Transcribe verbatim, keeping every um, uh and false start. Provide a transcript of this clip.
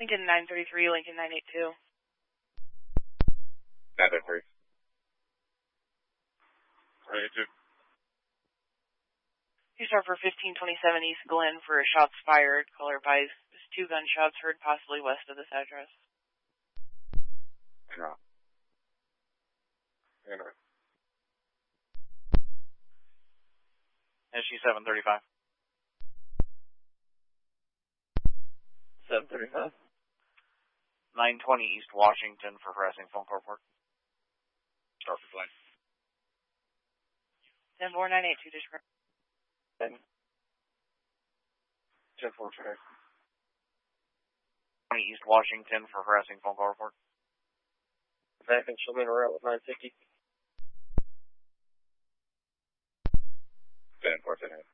Lincoln nine thirty-three, Lincoln nine eighty-two. nine thirty-three. nine eighty-two. You start for fifteen twenty-seven East Glen for shots fired. Caller advised there's two gunshots heard possibly west of this address. No. And right. S G seven thirty-five. seven thirty-five. nine twenty East Washington for harassing phone call report. Start for plane. ten four nine eight two, disregard. ten four twenty. twenty East Washington for harassing phone call report. Back and show me a route with nine fifty. ten four ten.